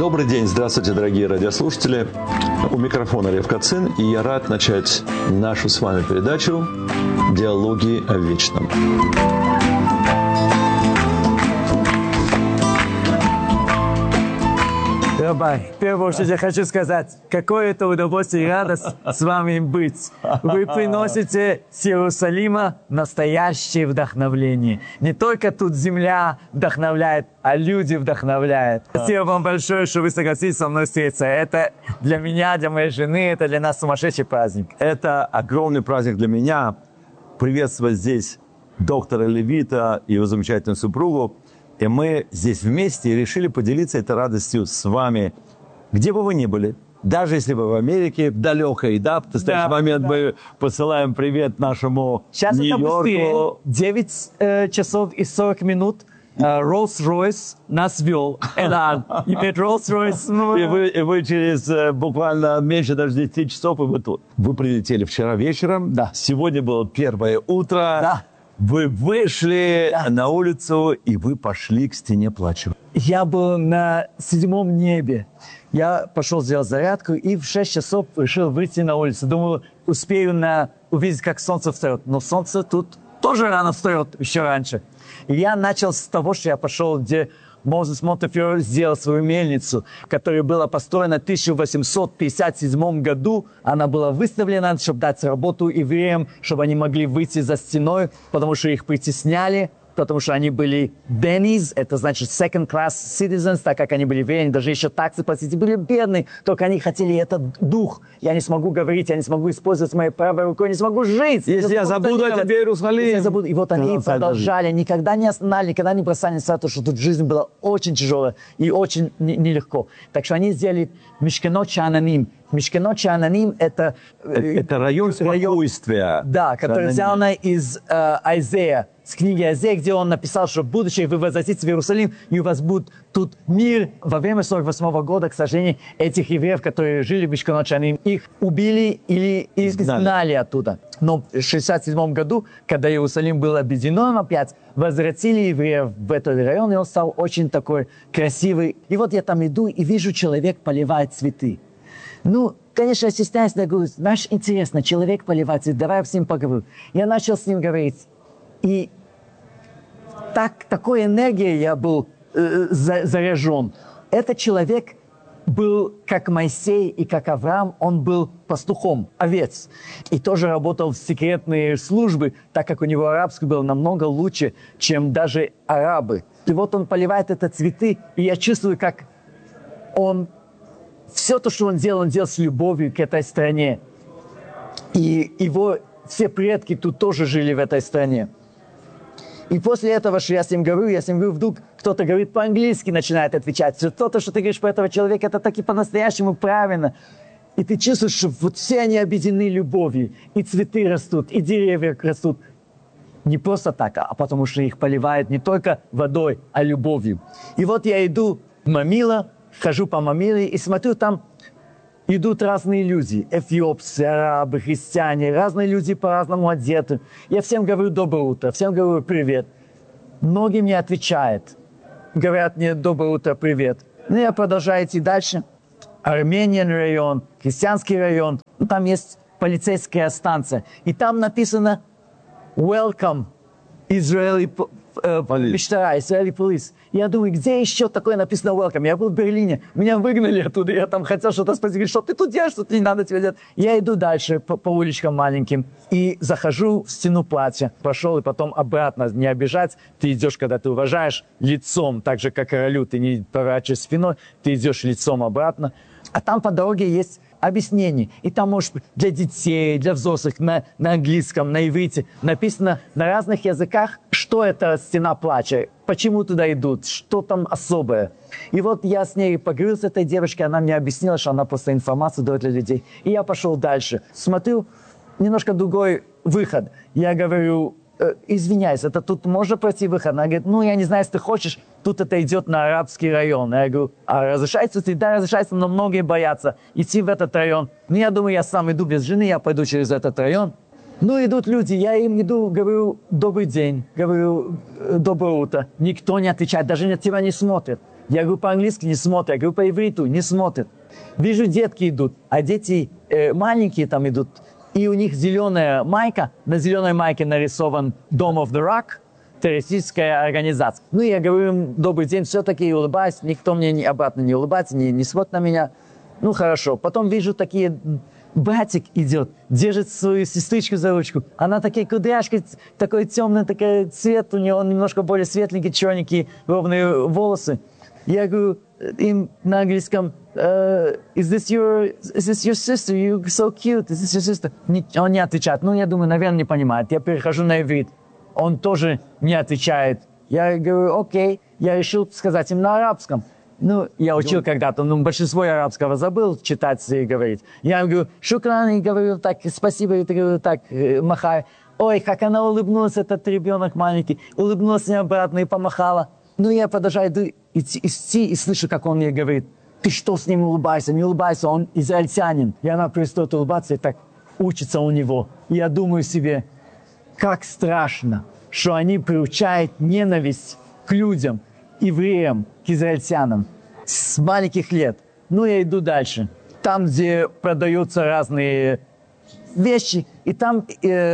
Добрый день, здравствуйте, дорогие радиослушатели. У микрофона Лев Кацин, и я рад начать нашу с вами передачу «Диалоги о вечном». Рабай, в первую очередь я хочу сказать, какое это удовольствие и радость с вами быть. Вы приносите с Иерусалима настоящее вдохновление. Не только тут земля вдохновляет, а люди вдохновляют. Спасибо вам большое, что вы согласились со мной встретиться. Это для меня, для моей жены, это для нас сумасшедший праздник. Это огромный праздник для меня. Приветствовать здесь доктора Левита и его замечательную супругу. И мы здесь вместе решили поделиться этой радостью с вами, где бы вы ни были. Даже если вы в Америке, в далекой, да, в настоящий момент мы посылаем привет нашему Сейчас Нью-Йорку. это быстрее. 9 часов и 40 минут. Rolls-Royce нас вел. Элан. Имеет Rolls-Royce. И вы через буквально меньше даже 10 часов, и вы тут. Вы прилетели вчера вечером. Да. Сегодня было первое утро. Да. Вы вышли на улицу, и вы пошли к стене плача. Я был на 7-м небе. Я пошел сделать зарядку и в 6 часов решил выйти на улицу. Думаю, успею увидеть, как солнце встает. Но солнце тут тоже рано встает, еще раньше. И я начал с того, что я пошел, где Мозес Монтефиоре сделал свою мельницу, которая была построена в 1857 году. Она была выставлена, чтобы дать работу евреям, чтобы они могли выйти за стеной, потому что их притесняли, потому что они были Bennies, это значит second class citizens, так как они были евреи, они даже еще таксы платить, были бедные, только они хотели этот дух. Я не смогу говорить, я не смогу использовать моей правой рукой, не смогу жить. Если я забуду о тебе, Иерусалим. И вот они продолжали, никогда не останавливали, никогда не бросали, несмотря на то, что тут жизнь была очень тяжелая и очень нелегко. Так что они сделали Мишкенот Шаананим. Мишкенот Шаананим это район спокойствия. Да, который взял из Айзея, с книги Айзея, где он написал, что в будущем вы возвратитесь в Иерусалим, и у вас будет тут мир. Во время 48 года, к сожалению, этих евреев, которые жили в Мишкенот Шаананим, их убили или изгнали оттуда. Но в 67 году, когда Иерусалим был объединен опять, возвратили евреев в этот район, и он стал очень такой красивый. И вот я там иду и вижу, человек поливает цветы. Ну, конечно, я стесняюсь, я говорю, знаешь, интересно, человек поливает цветы, давай я с ним поговорю. Я начал с ним говорить. И такой энергией я был заряжен. Этот человек был как Моисей и как Авраам, он был пастухом овец. И тоже работал в секретные службы, так как у него арабский был намного лучше, чем даже арабы. И вот он поливает это цветы, и я чувствую, как он... Все то, что он делал с любовью к этой стране. И его все предки тут тоже жили в этой стране. И после этого, что я с ним говорю, вдруг кто-то говорит по-английски, начинает отвечать. Все то, что ты говоришь про этого человека, это таки по-настоящему правильно. И ты чувствуешь, что вот все они объединены любовью. И цветы растут, и деревья растут. Не просто так, а потому что их поливают не только водой, а любовью. И вот я иду в Мамила, хожу по Мамиле и смотрю, там идут разные люди. Эфиопцы, арабы, христиане. Разные люди по-разному одеты. Я всем говорю доброе утро, всем говорю привет. Многие мне отвечают. Говорят мне доброе утро, привет. Но я продолжаю идти дальше. Армениан район, христианский район. Там есть полицейская станция. И там написано «Welcome, Israeli Israeli Police». Я думаю, где еще такое написано welcome? Я был в Берлине, меня выгнали оттуда, я там хотел что-то спросить, что ты тут делаешь, что не надо тебе делать. Я иду дальше по уличкам маленьким и захожу в стену платья. Пошел и потом обратно, не обижать. Ты идешь, когда ты уважаешь, лицом, так же, как королю, ты не поворачиваешь спиной, ты идешь лицом обратно. А там по дороге есть объяснение. И там, может быть, для детей, для взрослых, на английском, на иврите написано на разных языках, что это стена плача, почему туда идут, что там особое. И вот я с ней поговорил, с этой девочкой, она мне объяснила, что она просто информацию дает для людей. И я пошел дальше. Смотрю, немножко другой выход. Я говорю, извиняюсь, это тут можно пройти выход? Она говорит, ну, я не знаю, если ты хочешь, тут это идет на арабский район. Я говорю, а разрешается? Да, разрешается, но многие боятся идти в этот район. Ну, я думаю, я сам иду без жены, я пойду через этот район. Ну, идут люди, я им иду, говорю, добрый день, говорю, доброе утро. Никто не отвечает, даже на тебя не смотрит. Я говорю, по-английски не смотрят. Я говорю, по ивриту не смотрят. Вижу, детки идут, а дети маленькие там идут, и у них зеленая майка, на зеленой майке нарисован Dome of the Rock, террористическая организация. Ну, я говорю им, добрый день, все-таки улыбаюсь, никто мне обратно не улыбается, не смотрит на меня. Ну, хорошо. Потом вижу такие, братик идет, держит свою сестричку за ручку. Она такая кудряшка, такой темный такой цвет, у нее он немножко более светленький, черненькие, ровные волосы. Я говорю им на английском, is this your sister? You're so cute. Is this your sister? Он не отвечает. Ну, я думаю, наверное, не понимает. Я перехожу на иврит. Он тоже не отвечает. Я говорю, окей. Я решил сказать им на арабском. Ну, я учил когда-то, но большинство арабского забыл читать и говорить. Я говорю, шукран, и говорю так, спасибо, и говорю так, махаю. Ой, как она улыбнулась, этот ребенок маленький. Улыбнулась мне обратно и помахала. Ну, я продолжаю идти и слышу, как он мне говорит, ты что с ним улыбаешься? Не улыбайся, он израильтянин. И она перестает улыбаться и так учится у него. И я думаю себе, как страшно, что они приучают ненависть к людям, евреям, к израильтянам с маленьких лет. Ну, я иду дальше. Там, где продаются разные вещи, и там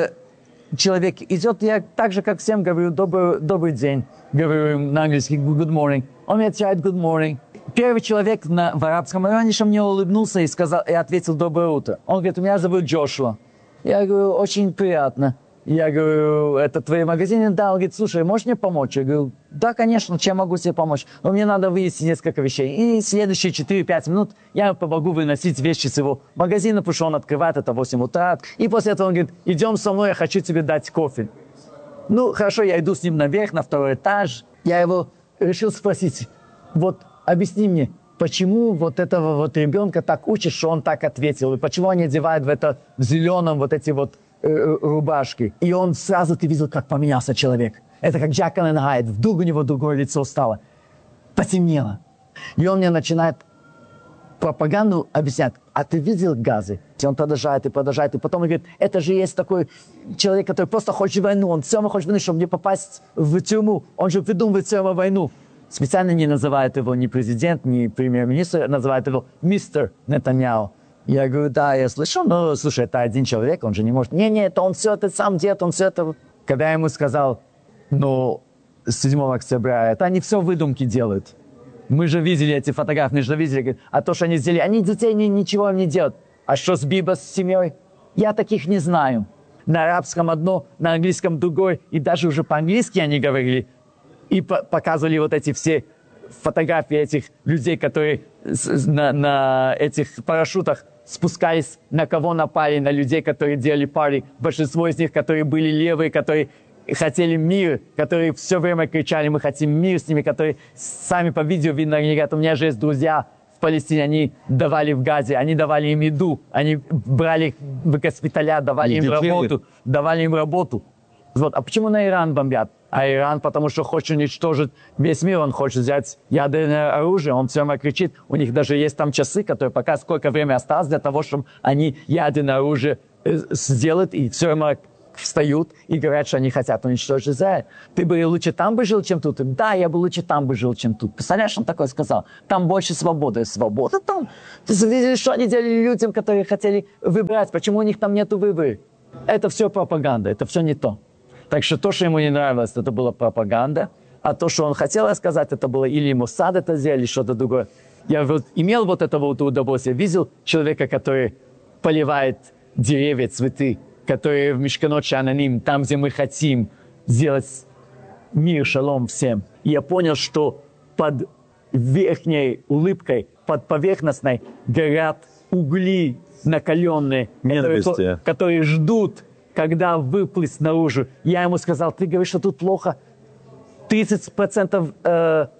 человек идет, я так же, как всем говорю, добрый день. Говорю им на английский good morning. Он мне отвечает good morning. Первый человек в арабском районе, что мне улыбнулся и ответил доброе утро. Он говорит, меня зовут Джошуа. Я говорю, очень приятно. Я говорю, это твои магазины? Да, он говорит, слушай, можешь мне помочь? Я говорю, да, конечно, чем могу тебе помочь? Но мне надо вынести несколько вещей. И следующие 4-5 минут я помогу выносить вещи с его магазина, потому что он открывает это в 8 утра. И после этого он говорит, идем со мной, я хочу тебе дать кофе. Ну, хорошо, я иду с ним наверх, на второй этаж. Я его решил спросить, вот объясни мне, почему вот этого вот ребенка так учат, что он так ответил? И почему они одевают в зеленом вот эти вот рубашки? И он сразу, ты видел, как поменялся человек. Это как Джекил энд Хайд. Вдруг у него другое лицо стало. Потемнело. И он мне начинает пропаганду объяснять. А ты видел газы? И он продолжает. И потом он говорит, это же есть такой человек, который просто хочет войну. Он все равно хочет войну, чтобы не попасть в тюрьму. Он же придумывает все равно войну. Специально не называют его ни президент, ни премьер-министр, называют его мистер Нетаньяху. Я говорю, да, я слышал, но, слушай, это один человек, он же не может. Не, это он все это сам делает, он все это... Когда я ему сказал, ну, 7 октября, это они все выдумки делают. Мы же видели эти фотографии, мы же видели, говорит, а то, что они сделали, они детей ничего им не делают. А что с Биба, с семьей? Я таких не знаю. На арабском одно, на английском другое, и даже уже по-английски они говорили. И показывали вот эти все фотографии этих людей, которые на этих парашютах спускались, на кого напали, на людей, которые делали пары. Большинство из них, которые были левые, которые хотели мир, которые все время кричали, мы хотим мир с ними, которые сами по видео видно, они говорят, у меня же есть друзья в Палестине, они давали в Газе, они давали им еду, они брали их в госпиталя, давали им работу. Вот. А почему на Иран бомбят? А Иран, потому что хочет уничтожить весь мир, он хочет взять ядерное оружие, он все время кричит. У них даже есть там часы, которые показывают, сколько времени осталось для того, чтобы они ядерное оружие сделают, и все время встают и говорят, что они хотят уничтожить Израиль. Ты бы лучше там бы жил, чем тут? Да, я бы лучше там бы жил, чем тут. Представляешь, он такое сказал? Там больше свободы. Свобода там? Ты видели, что они делали людям, которые хотели выбирать? Почему у них там нету выбора? Это все пропаганда, это все не то. Так что то, что ему не нравилось, это была пропаганда. А то, что он хотел сказать, это было или Моссад это сделал, или что-то другое. Я вот имел вот это вот удовольствие. Видел человека, который поливает деревья, цветы, который в Мишканот Шаананим, там, где мы хотим сделать мир, шалом всем. И я понял, что под верхней улыбкой, под поверхностной горят угли накаленные, которые ждут, когда выплыть наружу. Я ему сказал, ты говоришь, что тут плохо. 30%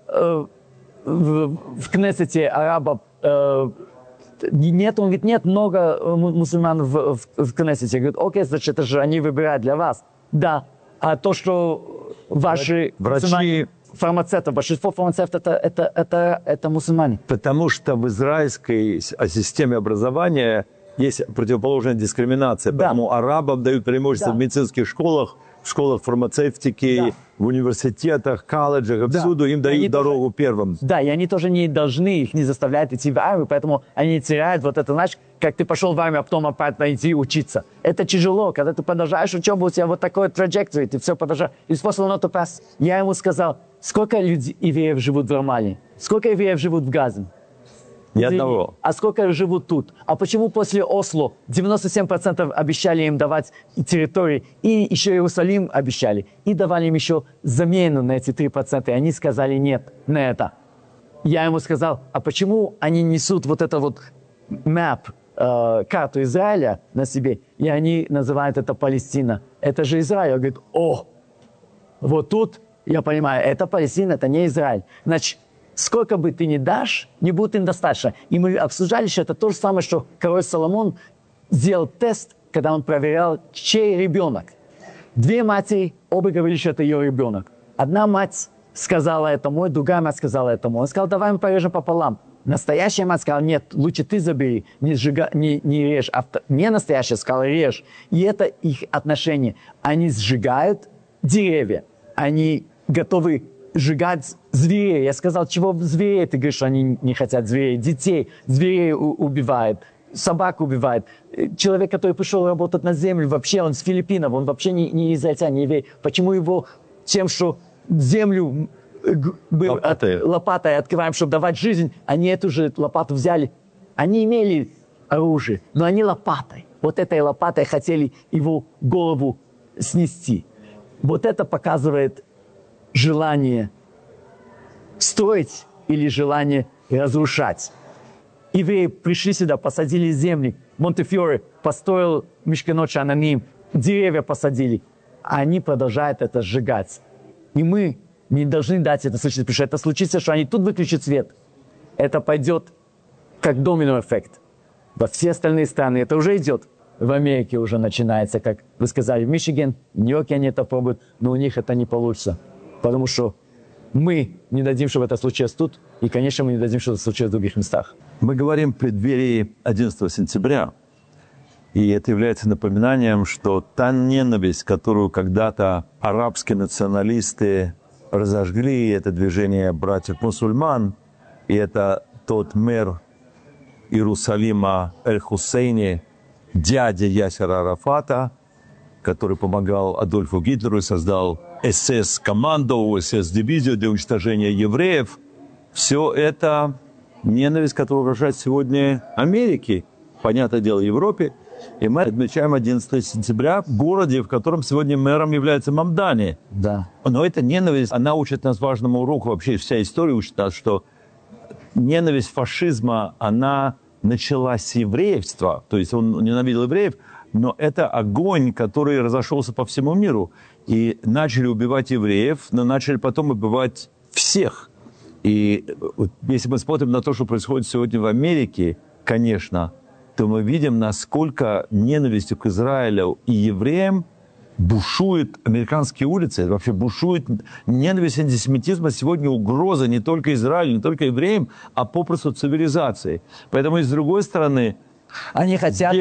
в Кнессете арабов нет. Он говорит, нет много мусульман в Кнессете. Я говорю, окей, значит, это же они выбирают для вас. Да. А то, что ваши врачи, фармацевты, большинство фармацевтов это мусульмане. Потому что в израильской системе образования есть противоположная дискриминация. Да. Поэтому арабам дают преимущество в медицинских школах, в школах фармацевтики, в университетах, колледжах, всюду им дают дорогу первым. Да, и они тоже не должны, их не заставляют идти в армию, поэтому они теряют вот это, знаешь, как ты пошел в армию, а потом опять идти учиться. Это тяжело, когда ты продолжаешь учебу, у тебя вот такой траектория, ты все продолжаешь. И после not to pass. Я ему сказал, сколько евреев живут в Рамале? Сколько евреев живут в Газе? Ни одного. А сколько живут тут? А почему после Осло 97% обещали им давать территории, и еще Иерусалим обещали, и давали им еще замену на эти 3%, и они сказали нет на это. Я ему сказал, а почему они несут вот это вот карту Израиля на себе, и они называют это Палестина? Это же Израиль. Он говорит, вот тут, я понимаю, это Палестина, это не Израиль. Значит, сколько бы ты ни дашь, не будет им достаточно. И мы обсуждали, что это то же самое, что король Соломон сделал тест, когда он проверял, чей ребенок. Две матери, оба говорили, что это ее ребенок. Одна мать сказала это мой, другая мать сказала это мой. Он сказал, давай мы порежем пополам. Настоящая мать сказала, нет, лучше ты забери, не режь. А не настоящая сказала, режь. И это их отношение. Они сжигают деревья, они готовы сжигать зверей. Я сказал, чего зверей? Ты говоришь, что они не хотят зверей. Детей, зверей убивают, собак убивают. Человек, который пришел работать на землю, вообще он с Филиппинов, он вообще не израильтянин, не еврей. Почему его тем, что землю лопатой открываем, чтобы давать жизнь, они эту же лопату взяли. Они имели оружие, но они лопатой. Вот этой лопатой хотели его голову снести. Вот это показывает желание строить или желание разрушать. Евреи пришли сюда, посадили земли. Монтефиоре построил Мишкенот Шананим, деревья посадили. А они продолжают это сжигать. И мы не должны дать это случиться, потому что это случится, что они тут выключат свет. Это пойдет как домино-эффект. Во все остальные страны это уже идет. В Америке уже начинается, как вы сказали, в Мичиган, в Нью-Йорке они это пробуют, но у них это не получится. Потому что мы не дадим, чтобы это случилось тут, и, конечно, мы не дадим, чтобы это случилось в других местах. Мы говорим в преддверии 11 сентября, и это является напоминанием, что та ненависть, которую когда-то арабские националисты разожгли, это движение братьев-мусульман, и это тот мэр Иерусалима Эль-Хусейни, дядя Ясера Арафата, который помогал Адольфу Гитлеру и создал СС-команду, СС-дивизию для уничтожения евреев. Все это ненависть, которая угрожает сегодня Америке, понятное дело, Европе. И мы отмечаем 11 сентября в городе, в котором сегодня мэром является Мамдани. Да. Но эта ненависть, она учит нас важному уроку. Вообще вся история учит нас, что ненависть фашизма, она началась с еврейства. То есть он ненавидел евреев, но это огонь, который разошелся по всему миру. И начали убивать евреев, но начали потом убивать всех. И если мы смотрим на то, что происходит сегодня в Америке, конечно, то мы видим, насколько ненавистью к Израилю и евреям бушуют американские улицы. Вообще бушует ненависть и антисемитизма сегодня угроза не только Израилю, не только евреям, а попросту цивилизации. Поэтому, и с другой стороны, Они хотят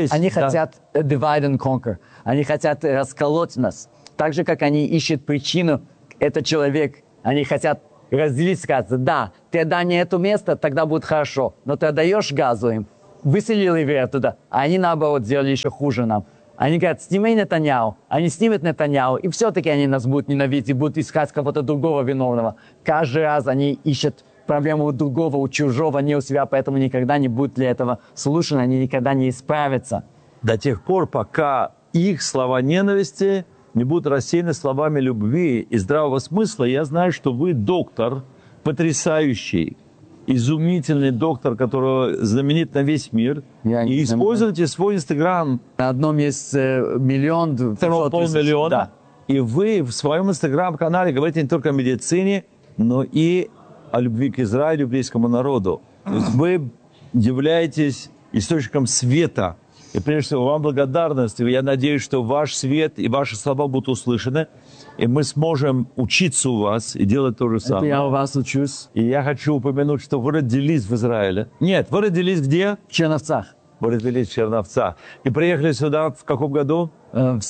divide and conquer. Они хотят расколоть нас. Так же, как они ищут причину, этот человек, они хотят разделить, сказать, да, ты отдай мне это место, тогда будет хорошо. Но ты отдаешь Газу им, выселил евреев туда, а они, наоборот, сделали еще хуже нам. Они говорят, сними Нетаньяху. Они снимут Нетаньяху, и все-таки они нас будут ненавидеть и будут искать кого-то другого виновного. Каждый раз они ищут проблему у другого, у чужого, не у себя, поэтому никогда не будет для этого слушано, они никогда не исправятся. До тех пор, пока их слова ненависти не будут рассеяны словами любви и здравого смысла. Я знаю, что вы доктор, потрясающий, изумительный доктор, который знаменит на весь мир. И используйте свой Инстаграм. На одном есть 1 миллион. Полмиллиона. Да. И вы в своем Инстаграм-канале говорите не только о медицине, но и о любви к Израилю, еврейскому народу. То есть вы являетесь источником света. И прежде всего вам благодарность. И я надеюсь, что ваш свет и ваши слова будут услышаны. И мы сможем учиться у вас и делать то же самое. Я у вас учусь. И я хочу упомянуть, что вы родились в Израиле. Нет, вы родились где? В Черновцах. Борис Ильич Черновца. И приехали сюда в каком году? В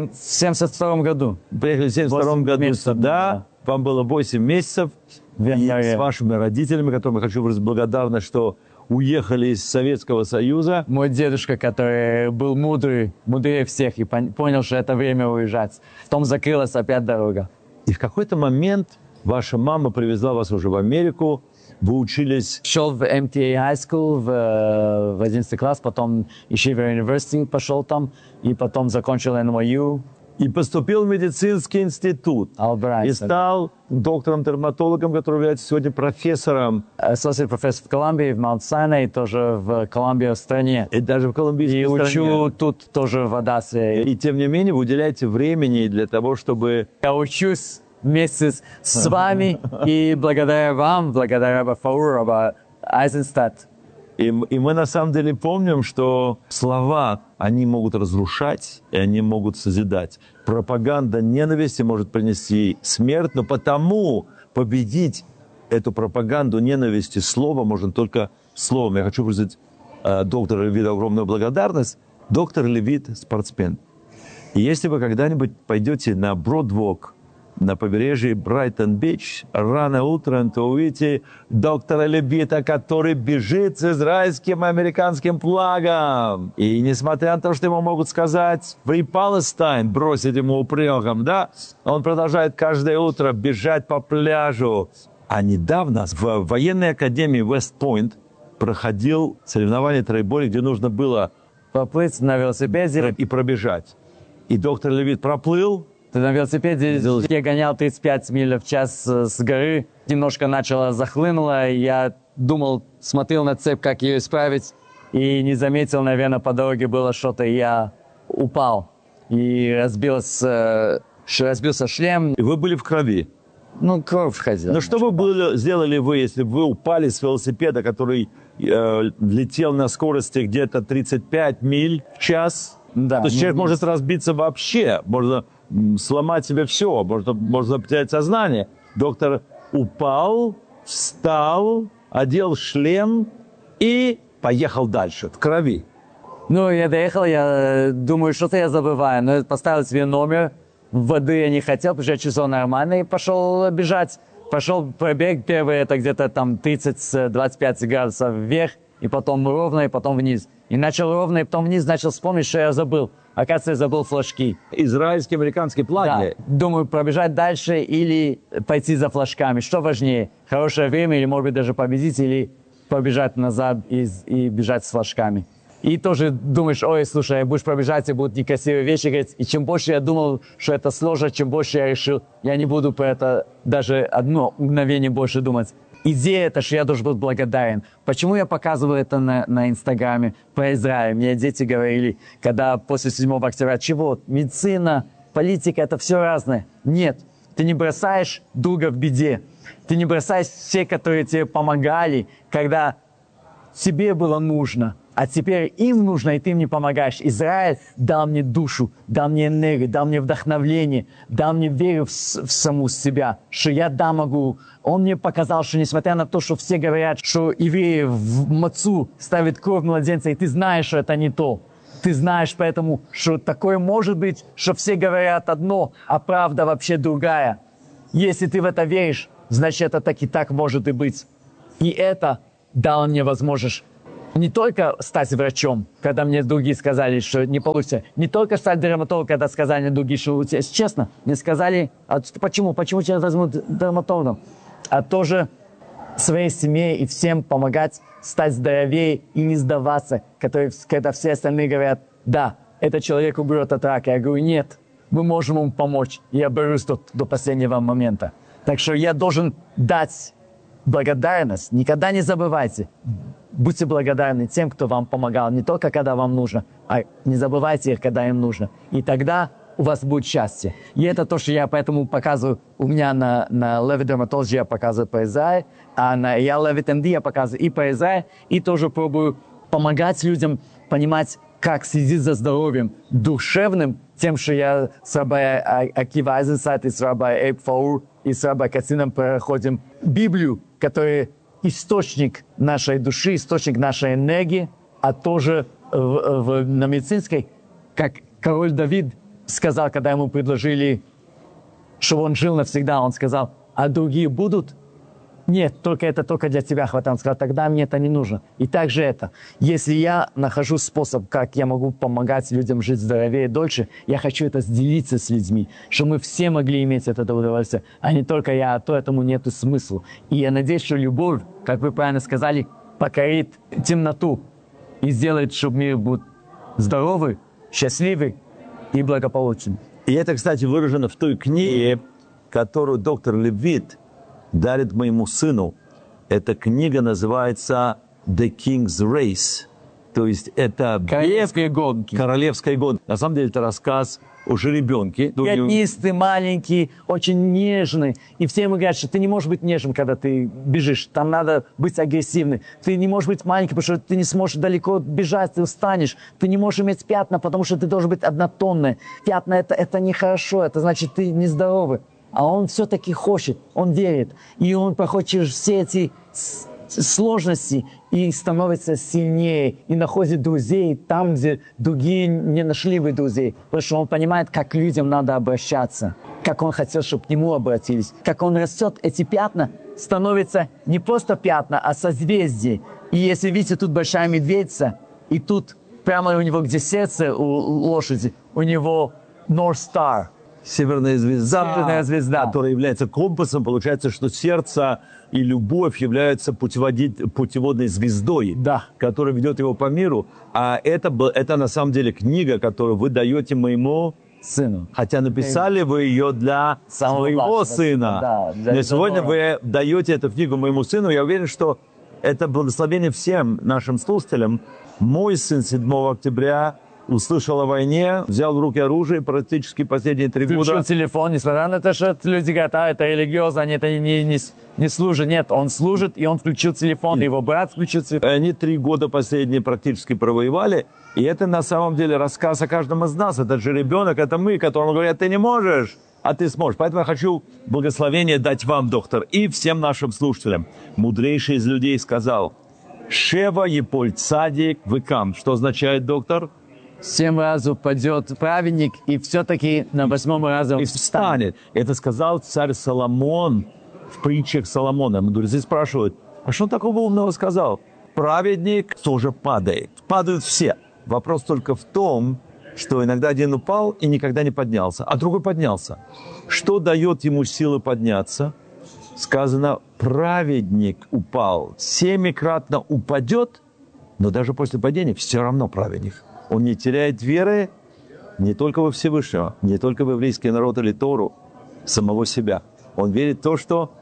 72 году. Приехали в 72 году месяцев, сюда. да. Вам было 8 месяцев. В И январе. с вашими родителями, которым я хочу быть благодарна, что уехали из Советского Союза. Мой дедушка, который был мудрее всех, и понял, что это время уезжать. Потом закрылась опять дорога. И в какой-то момент ваша мама привезла вас уже в Америку. Вы учились... Шел в MTA High School в 11 класс, потом Yeshiva University пошел там, и потом закончил NYU. И поступил в медицинский институт. Albright. И стал доктором-дерматологом, который является сегодня профессором. Associate Professor в Колумбии, в Маунт-Сайне, и тоже в Колумбии, в стране. И даже в колумбийской И стране. учу тут тоже в Адасе. И тем не менее вы уделяете времени для того, чтобы... Я учусь вместе с вами, и благодаря вам, благодаря Раба Фаур, Раба Айзенстадт. И мы на самом деле помним, что слова, они могут разрушать, и они могут созидать. Пропаганда ненависти может принести смерть, но потому победить эту пропаганду ненависти словом можно только словом. Я хочу выразить доктору Левиту огромную благодарность. Доктор Левит – спортсмен. И если вы когда-нибудь пойдете на Бродвок, на побережье Брайтон-Бич, рано утром, то увидите доктора Левита, который бежит с израильским и американским флагом. И несмотря на то, что ему могут сказать «Free Palestine», бросить ему упреком, да, он продолжает каждое утро бежать по пляжу. А недавно в военной академии Вест-Пойнт проходил соревнование тройболя, где нужно было Поплыть на велосипеде. и пробежать. И доктор Левит проплыл. Ты на велосипеде, я гонял 35 миль в час с горы, немножко захлынуло, и я думал, смотрел на цепь, как ее исправить, и не заметил, наверное, по дороге было что-то, и я упал, и разбился шлем, И вы были в крови. кровь ходила. Но что бы сделали вы, если бы вы упали с велосипеда, который летел на скорости где-то 35 миль в час? Да, То есть человек может разбиться вообще, можно сломать себе все, можно потерять сознание. Доктор упал, встал, одел шлем и поехал дальше, в крови. Я доехал, я думаю, что-то я забываю, но я поставил себе номер, воды я не хотел, потому что я чувствовал нормально, и пошел бежать. Пошел пробег первый, это где-то там 30-25 градусов вверх, и потом ровно, и потом вниз. И начал ровно, и потом вниз, начал вспомнить, что я забыл. Оказывается, я забыл флажки. Израильские, американские флаги. Да. Думаю, пробежать дальше или пойти за флажками. Что важнее? Хорошее время или, может быть, даже победить, или побежать назад и бежать с флажками. И тоже думаешь, ой, слушай, будешь пробежать, и будут некрасивые вещи говорить. И чем больше я думал, что это сложно, чем больше я решил, я не буду про это даже одно мгновение больше думать. Идея это, что я должен быть благодарен. Почему я показываю это на Инстаграме про Израиль? Мне дети говорили, когда после 7 октября, чего? Медицина, политика, это все разное. Нет, ты не бросаешь друга в беде. Ты не бросаешь все, которые тебе помогали, когда тебе было нужно. А теперь им нужно, и ты им не помогаешь. Израиль дал мне душу, дал мне энергию, дал мне вдохновение, дал мне веру в саму себя, что я могу. Он мне показал, что несмотря на то, что все говорят, что евреи в мацу ставят кровь младенца, и ты знаешь, что это не то. Ты знаешь поэтому, что такое может быть, что все говорят одно, а правда вообще другая. Если ты в это веришь, значит, это так и так может и быть. И это дало мне возможность не только стать врачом, когда мне другие сказали, что не получится. Не только стать дерматологом, когда сказали другие, что честно, мне сказали, почему тебя возьмут дерматологом? А тоже своей семье и всем помогать стать здоровее и не сдаваться, когда все остальные говорят, да, этот человек умрет от рака. Я говорю, нет, мы можем ему помочь. Я борюсь до последнего момента. Так что я должен дать благодарность. Никогда не забывайте. Будьте благодарны тем, кто вам помогал, не только когда вам нужно, а не забывайте их, когда им нужно. И тогда у вас будет счастье. И это то, что я поэтому показываю. У меня на Levit Dermatology я показываю по Израилю, а на Levit MD я показываю и по Израилю, и тоже пробую помогать людям понимать, как следить за здоровьем душевным, тем, что я с Рабай Акива Айзенстадт и с Рабай Эйб Фаур и с Рабай Кацином проходим Библию, которая источник нашей души, источник нашей энергии, а тоже на медицинской, как король Давид сказал, когда ему предложили, чтобы он жил навсегда, он сказал, а другие будут? Нет, только для тебя хватает. Он сказал, тогда мне это не нужно. И также это. Если я нахожу способ, как я могу помогать людям жить здоровее, дольше, я хочу это делиться с людьми, чтобы мы все могли иметь это удовольствие, а не только я, а то этому нету смысла. И я надеюсь, что любовь, как вы правильно сказали, покорит темноту и сделает, чтобы мир был здоровый, счастливый и благополучный. И это, кстати, выражено в той книге, которую доктор Левит дарит моему сыну. Эта книга называется «The King's Race». То есть это королевские гонки. Королевская гонка. На самом деле это рассказ о жеребенке. Пятнистый, маленький, очень нежный. И все ему говорят, что ты не можешь быть нежным, когда ты бежишь. Там надо быть агрессивным. Ты не можешь быть маленьким, потому что ты не сможешь далеко бежать, ты устанешь. Ты не можешь иметь пятна, потому что ты должен быть однотонный. Пятна это нехорошо, это значит, ты нездоровый. А он все-таки хочет, он верит. И он проходит через все эти сложности и становится сильнее. И находит друзей там, где другие не нашли бы друзей. Потому что он понимает, как к людям надо обращаться. Как он хотел, чтобы к нему обратились. Как он растет, эти пятна становятся не просто пятна, а созвездия. И если видите, тут большая медведица, и тут прямо у него, где сердце у лошади, у него North Star. Северная звезда, которая является компасом. Получается, что сердце и любовь являются путеводной звездой, которая ведет его по миру. А это на самом деле книга, которую вы даете моему сыну. Хотя написали вы ее для своего сына. Но сегодня вы даете эту книгу моему сыну. Я уверен, что это благословение всем нашим слушателям. Мой сын 7 октября услышал о войне, взял в руки оружие, практически последние 3 года. Включил телефон, несмотря на то, что люди говорят, это религиозно, они это не служат. Нет, он служит, и он включил телефон, и его брат включил телефон. Они 3 года последние практически провоевали, и это на самом деле рассказ о каждом из нас. Это же ребенок, это мы, которому говорят, ты не можешь, а ты сможешь. Поэтому я хочу благословение дать вам, доктор, и всем нашим слушателям. Мудрейший из людей сказал, «Шева еполь цадик векам». Что означает, доктор? 7 раз упадет праведник, и все-таки на 8-м разе он встанет. Это сказал царь Соломон в притчах Соломона. Мудрецы спрашивают, а что такого умного сказал? Праведник тоже падает. Падают все. Вопрос только в том, что иногда один упал и никогда не поднялся, а другой поднялся. Что дает ему силы подняться? Сказано, праведник упал. 7-кратно упадет, но даже после падения все равно праведник. Он не теряет веры не только во Всевышнего, не только в еврейский народ или Тору, самого себя. Он верит в то, что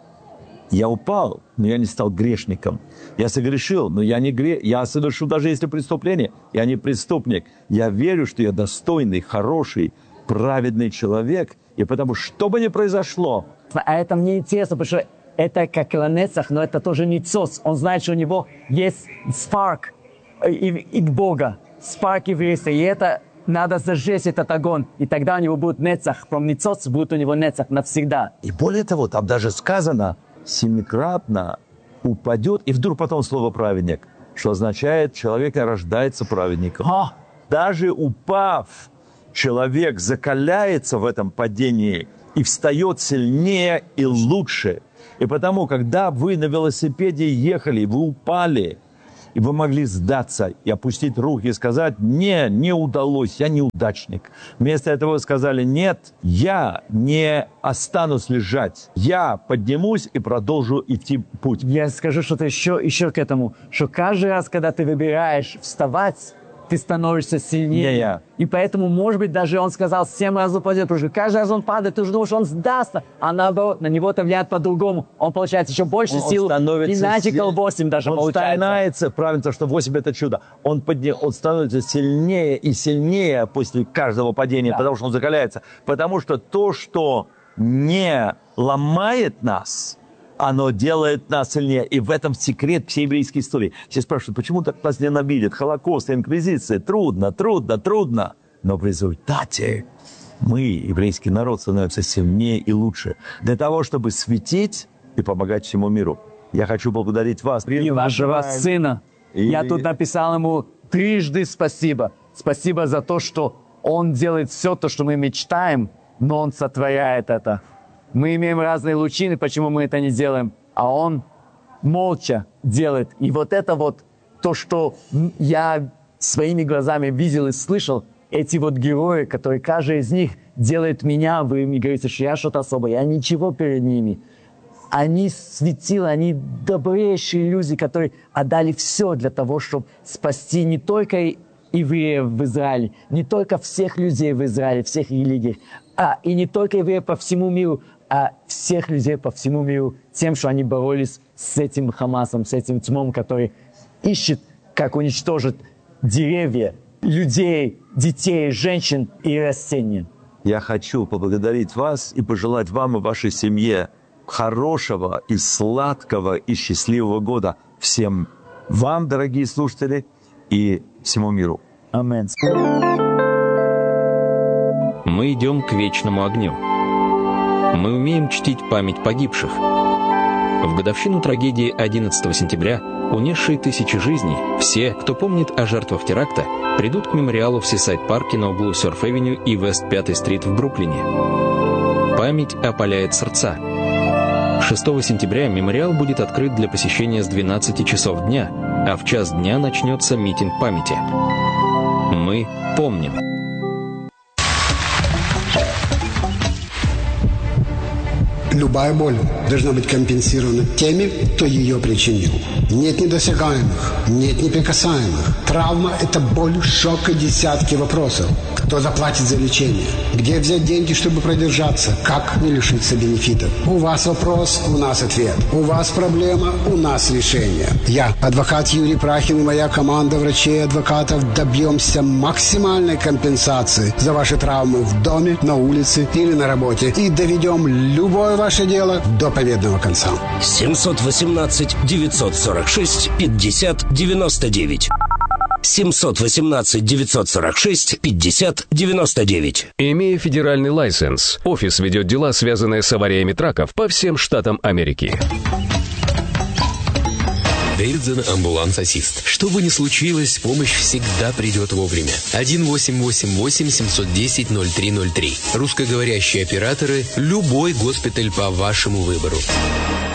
я упал, но я не стал грешником. Я согрешил, но я не я совершил даже если преступление, я не преступник. Я верю, что я достойный, хороший, праведный человек, и потому что бы ни произошло. А это мне интересно, потому что это как Ланецах, но это тоже ницоц. Он знает, что у него есть спарк и Бога. Спарк еврейства, и это надо зажечь этот огонь, и тогда у него будет нецах, from ницоц будет у него нецах навсегда. И более того, там даже сказано, 7-кратно упадет, и вдруг потом слово праведник, что означает, человек рождается праведником. Даже упав, человек закаляется в этом падении и встает сильнее и лучше. И потому, когда вы на велосипеде ехали, вы упали, и вы могли сдаться и опустить руки и сказать, не удалось, я неудачник. Вместо этого вы сказали, нет, я не останусь лежать. Я поднимусь и продолжу идти путь. Я скажу что-то еще к этому, что каждый раз, когда ты выбираешь вставать, ты становишься сильнее. И поэтому, может быть, даже он сказал, 7 раз упадет, потому что каждый раз он падает, ты уже думаешь, он сдастся, а наоборот, на него это влияет по-другому. Он получает еще больше сил, иначе 8 даже получается. Он становится, правильно, что 8 это чудо, он становится сильнее и сильнее после каждого падения, потому что он закаляется. Потому что то, что не ломает нас, оно делает нас сильнее. И в этом секрет всей еврейской истории. Все спрашивают, почему так нас ненавидят? Холокост, инквизиция. Трудно. Но в результате мы, еврейский народ, становится сильнее и лучше. Для того, чтобы светить и помогать всему миру. Я хочу поблагодарить вас. И вашего сына. Я тут написал ему трижды спасибо. Спасибо за то, что Он делает все то, что мы мечтаем, но Он сотворяет это. Мы имеем разные лучины, почему мы это не делаем, а Он молча делает. И вот это вот то, что я своими глазами видел и слышал, эти вот герои, которые каждый из них делает меня, вы мне говорите, что я что-то особое, я ничего перед ними. Они светило, они добрейшие люди, которые отдали все для того, чтобы спасти не только евреев в Израиле, не только всех людей в Израиле, всех религий, и не только евреев по всему миру, а всех людей по всему миру тем, что они боролись с этим Хамасом, с этим тьмом, который ищет, как уничтожить деревья, людей, детей, женщин и растения. Я хочу поблагодарить вас и пожелать вам и вашей семье хорошего и сладкого и счастливого года всем вам, дорогие слушатели, и всему миру. Аминь. Мы идем к вечному огню. Мы умеем чтить память погибших. В годовщину трагедии 11 сентября, унесшей тысячи жизней, все, кто помнит о жертвах теракта, придут к мемориалу в Сисайд-парке на углу Сёрф-авеню и Вест 5-й стрит в Бруклине. Память опаляет сердца. 6 сентября мемориал будет открыт для посещения с 12 часов дня, а в час дня начнется митинг памяти. Мы помним. Любая боль должна быть компенсирована теми, кто ее причинил. Нет недосягаемых, нет неприкасаемых. Травма – это боль, шок и десятки вопросов. Кто заплатит за лечение? Где взять деньги, чтобы продержаться? Как не лишиться бенефитов? У вас вопрос, у нас ответ. У вас проблема, у нас решение. Я, адвокат Юрий Прахин и моя команда врачей и адвокатов добьемся максимальной компенсации за ваши травмы в доме, на улице или на работе. И доведем любое ваше дело до победного конца. 718-946-50-99. 718-946-50-99. Имея федеральный лайсенс, офис ведет дела, связанные с авариями траков по всем штатам Америки. Дэвидсон амбуланс-ассист. Что бы ни случилось, помощь всегда придет вовремя. 1-888-710-0303. Русскоговорящие операторы. Любой госпиталь по вашему выбору.